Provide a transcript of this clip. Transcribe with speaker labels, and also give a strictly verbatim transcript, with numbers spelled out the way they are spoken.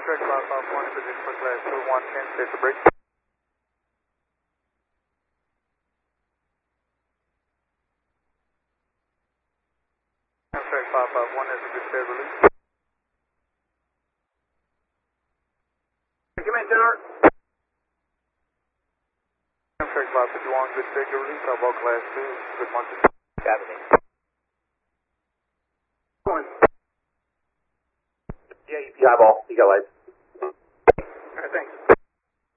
Speaker 1: Amtrak five five one, position for class two one ten, set the bridge. Amtrak five five one, has a good dead release.
Speaker 2: Come in, Tower.
Speaker 1: Amtrak five fifty-one, good dead release. I'll vote class two, good market.
Speaker 2: Copy.
Speaker 3: Yeah, ball. You got lights.